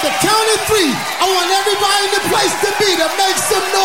the count of three, I want everybody in the place to be to make some